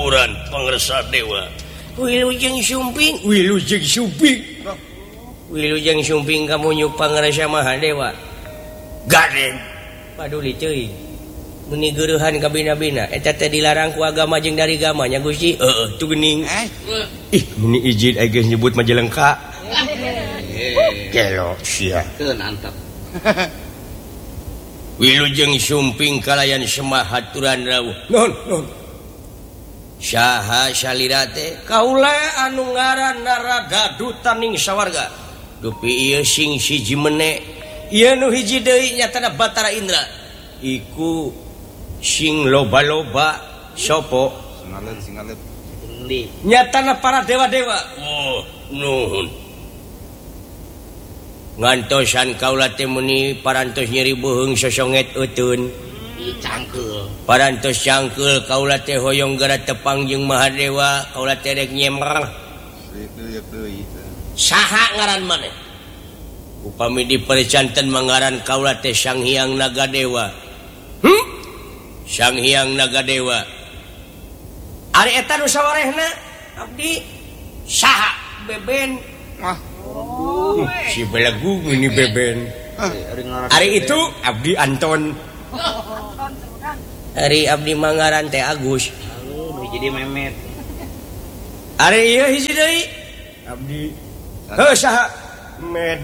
haturan pangresa dewa Wilujeng Sumping kamu nyuk pangresa Mahadewa Gaden paduli teuing meni geurehan ka bina-bina eta teh dilarang ku agama jeung dari agamanya Gusti tu geuning ih meni izin aya geus nyebut Majalengka gelo sia keun antep Wilujeng Sumping kalayan semah haturan rawuh non saha salira teh kaula anu ngaran Narada Dutaning sawarga dupi ieu sing siji meneh ieu nu hiji deui nyatana Batara Indra iku sing loba-loba sopo singalet nyatana para dewa-dewa nuhun ngantosan kaula teh meuni parantos nyeri beuheung sosonget euteun cangkeul parantos cangkeul kaula teh hoyong gara tepang jeung Mahadewa kaula teh rek nyemrah saha ngaran maneh upami dipercanten mangaran kaula teh Sang Hyang Nagadewa Sang Hyang Nagadewa ari eta nu sawarehna abdi saha beben si belagu ini beben ari itu abdi Anton ari abdi mangaran teh Agus jadi memet ari ieu hiji deui abdi heuh saha med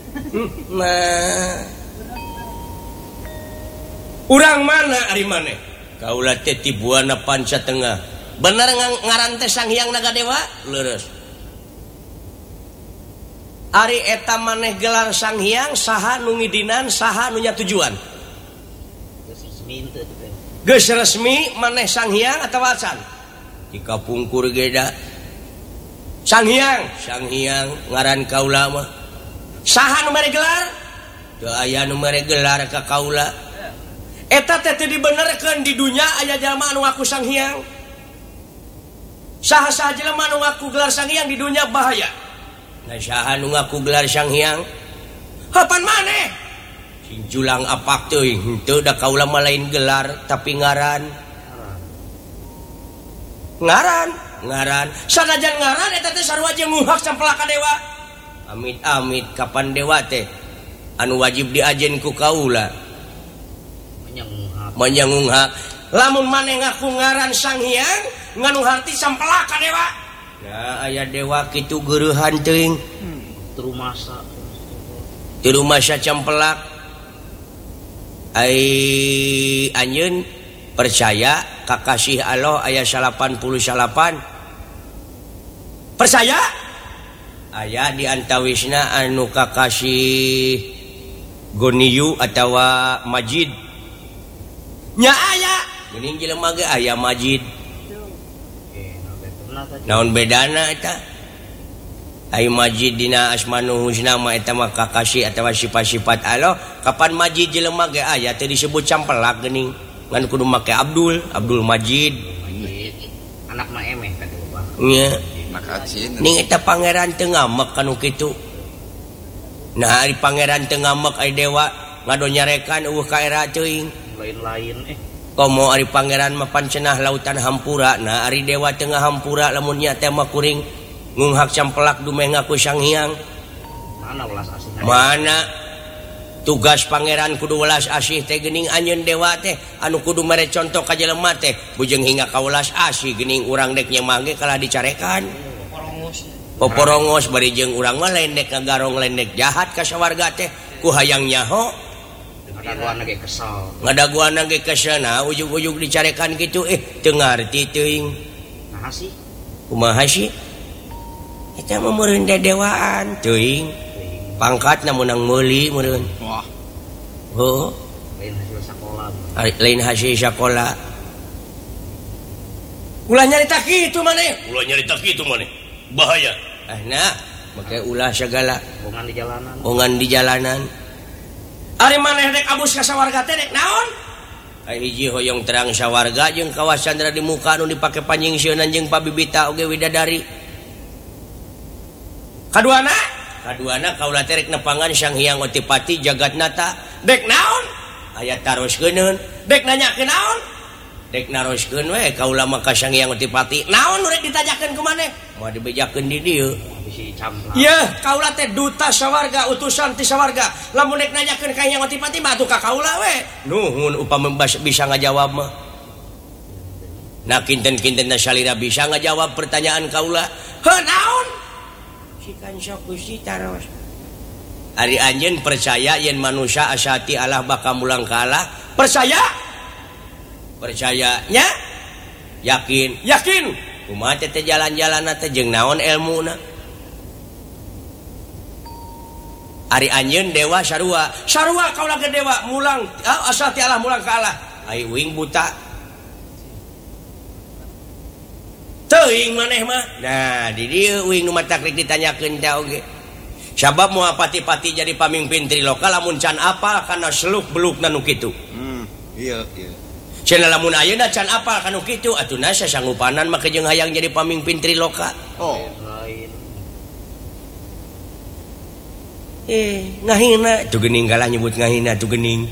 urang mana ari maneh kaula teh ti Buana Panca Tengah bener ngaran teh Sang Hyang Nagadewa leres ari eta maneh gelar Sang Hyang saha nu ngidinan saha nu nya tujuan geus resmi maneh Sang Hyang atawa acan jika pungkur geda Sang Hyang ngaran kaula mah saha nu mere gelar teu aya nu mere gelar ka kaula eta teh teu dibenerkeun di dunya aya jalma anu ngaku Sang Hyang saha jelema anu ngaku gelar Sang Hyang di dunya bahaya nah saha nu ngaku gelar Sang Hyang hapan maneh sing julang apak teuing henteu da kaula mah lain gelar tapi ngaran sanajan ngaran eta teh sarua jeung nguhak sampelak ka dewa amit kapan dewa teh anu wajib diajen ku kaula menyangunghak lamun maneh ngaku ngaran Sang Hyang nganu harti sampelak ka dewa ya aya dewa kitu geurehan teuing terumasa campelak ai anjeun percaya kakasih Allah aya 88 percaya aya di antawisna anu kakasih Goniyu atawa Majid nya aya geuning jelema ge aya Majid naon bedana eta ai Majid dina asmaul husna mah eta mah kakasih atawa sifat-sifat Allah kapan Majid jelema ge aya teu disebut campelak geuning ngan kudu make Abdul Majid anak mah emeh ka Bang nya ning eta pangeran teu ngamek kanu kitu nah ari pangeran teu ngamek ai dewa ngadonyarekan eueuh ka era teuing lain-lain komo ari pangeran mah pancenah lautan hampura nah ari dewa teu ngahampura lamun nya teh mah kuring ngunghak campelak dumeh ngaku Sang Hyang mana welas asih mana tugas pangeran kudu welas asih teh geuning anjeun dewa teh anu kudu mere contoh ka jelema teh bujeng hingga ka welas asih geuning urang dek nya mangge kalah dicarekan poporongos bari jeung urang mah lain dek ngagarong lain dek jahat ka sawarga teh ku hayang nyaho ngadaguana ge kesel nah ujug-ujug dicarekan kitu teu ngarti teuing kumaha sih eta mah meureun dedewaan teuing pangkatna menang meuli meureun heuh lain hasil sakola ulah nyarita kitu maneh bahaya nah make ulah sagala bongan di jalanan ari maneh dek abus ka sawarga teh dek naon ai hiji hoyong terang sawarga jeung kawasan di muka anu dipake panyingseunan jeung pabibita oge widadari kaduana kaula teh rek nepangan Sang Hyang Otipati Jagatnata dek naon aya taroskeun dek nanyakeun naon dek naroskeun we kaula maka Sanghyang Utipati naon urek ditanyakeun ku maneh moal dibejakeun di dieu bisi camplang ya kaula teh duta sawarga utusan ti sawarga lamun dek nanyakeun ka Hyang Utipati mah atuh ka kaula we nuhun upami bisa ngajawab mah nah kinten-kintenna salira bisa ngajawab pertanyaan kaula heuh naon sikan sok Gusti taros ari anjeun percaya yen manusia asati Allah bakal mulang ka Allah percayanya yakin kumaha teh jalan-jalanna teh jeung naon ilmuna ari anjeun dewa sarua kaula ge dewa mulang asati Allah mulang ka Allah ai uing buta teuing maneh mah nah di dieu uing nu matak rek ditanyakeun teh oge sabab moal pati-pati jadi pamimpin triloka lamun can apal kana seluk-belukna nu kitu iya cenah lamun ayeuna can apal kana kitu atuna sasanggupanan make jeung hayang jadi pamimpin triloka lain ngahina tuh geuning kalah nyebut ngahina tuh geuning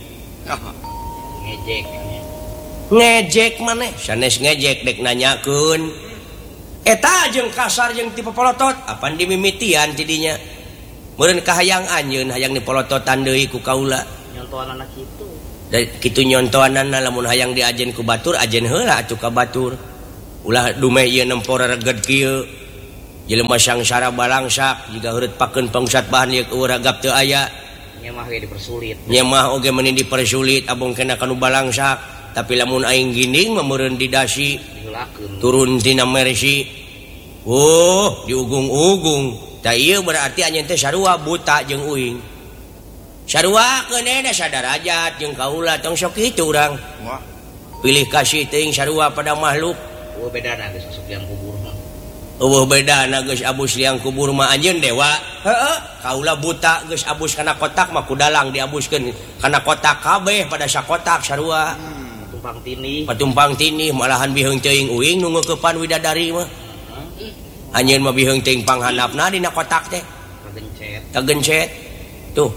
ngejek maneh sanes ngejek dek nanyakeun eta jeung kasar jeung tipe polotot apan dimimitian tidinya meureun kahayang anjeun hayang dipolototan deui ku kaula nyontohan anak kitu da kitu nyontohanna lamun hayang diajen ku batur ajen heula atuh ka batur ulah dumeh ieu nempor reged kieu jelema sangsara balangsak jiga heureut pakeun pangsat bahan ieu uragap teu aya nyemah ge dipersulit nyemah oge meuni dipersulit abong kena kanu balangsak tapi lamun aing ginding meureun didasi diheulakeun turun tina mersi diugung-ugung da ieu berarti anjeun teh sarua buta jeung uing sarua keun da sadarajat jeung kaula tong sok kitu urang pilih kasih teuing sarua pada makhluk bedana geus asup liang kubur mah bedana geus abus liang kubur mah anjeun dewa heeh kaula buta geus abus kana kotak mah kudalang diabuskeun kana kotak kabeh pada sakotak sarua patumpang tinih malahan biheung teuing uing nu ngeukepan widadari mah anjeun mah biheung teuing panghandapna dina kotak teh kagencet tuh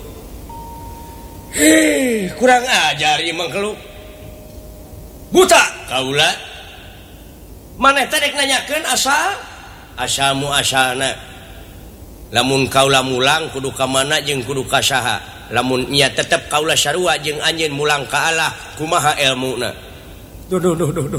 kurang ajar ieu mangkeluk buta kaula maneh teh dek nanyakeun asalmu asalna lamun kaula mulang kudu ka mana jeung kudu ka saha lamun nya tetep kaula sarua jeung anjeun mulang ka Allah kumaha ilmuna duh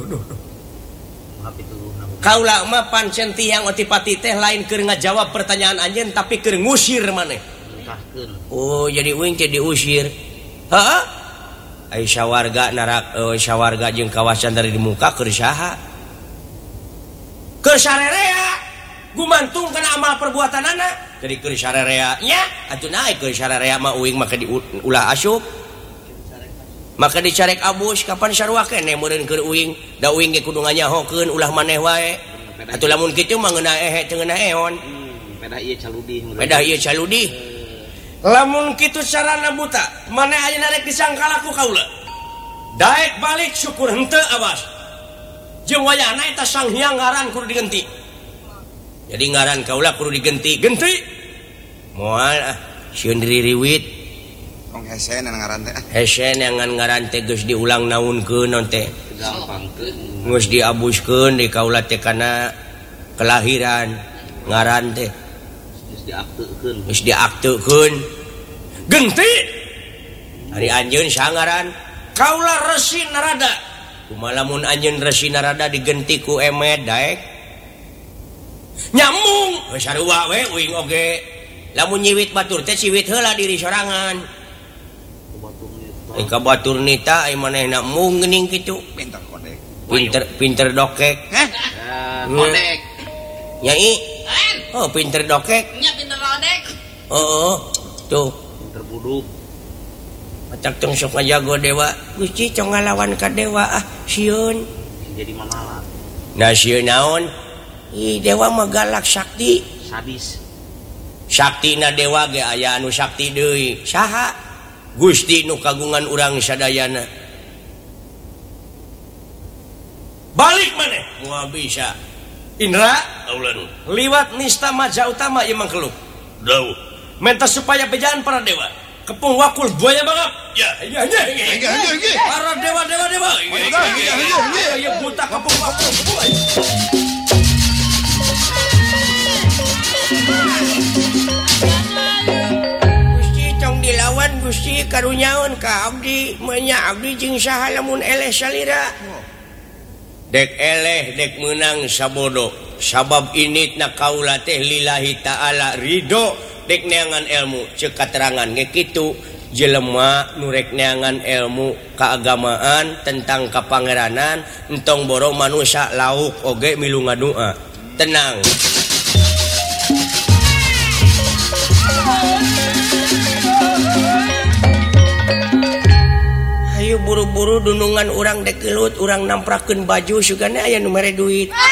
kaula mah pancen Hyang Utipati teh lain keur ngajawab pertanyaan anjeun tapi keur ngusir maneh jadi uing teh diusir heeh ai sawarga sawarga jeung kawasan dari di muka keur saha keur sarerea gumantung kana amal perbuatanana jadi keur sarerea nya atuh naik keur sarerea mah uing maka diulah asup maka dicarek abus kapan sarua keneh meureun keur uing da uing ge kudu nganyahokeun ulah maneh wae atuh lamun kitu mah ngeunah ehe teu ngeunah eon pedah ieu caludih lamun kitu carana buta maneh ayeuna rek disangkal aku kaula daek balik syukur henteu abas jeung wayahna eta Sanghyang ngaran kudu digenti jadi ngaran kaula kudu digenti moal sieun ririwit hesen yang ngaran teh geus diulang naunkeun non teh geus diabuskeun di kaula teh kana kelahiran ngaran teh geus diakteukeun genti ari anjeun sangaran kaula Resi Narada kumaha lamun anjeun Resi Narada digenti ku emet daek nyambung sarua we uing oge lamun nyiwit batur teh ciwit heula diri sorangan ka batur nita ai manehna mung geuning kitu pinter dokek kodek nyai pinter dokek nya pinter rodek tuh pinter buduk matak tong sok ngajago dewa Gusti cong ngalawan ka dewa sieun jadi mamala nah sieun naon dewa mah galak sakti sadis saktina dewa ge aya anu sakti deui saha Gusti nu kagungan urang sadayana balik maneh moal bisa Indra Aulan liwat nista maja utama ieu mangkeluk dawuh menta supaya bejaan para dewa kepung wakul buaya bangap. Ya. Para dewa. Ayo buta kepung wakul buaya. Gusti tong dilawan Gusti karunyaun ka abdi menya abdi jeung saha lamun eleh salira. Dek eleh dek menang sabodo. Sabab initna kaula teh lillahi ta'ala ridho dek neangan ilmu ceuk katerangan ge kitu jelema nu rek neangan ilmu keagamaan tentang kapangeranan entong boro manusia lauk oge milu ngadua tenang. Ayo buru-buru dunungan urang dek gelut urang namprakeun baju sugana aya nu mere duit.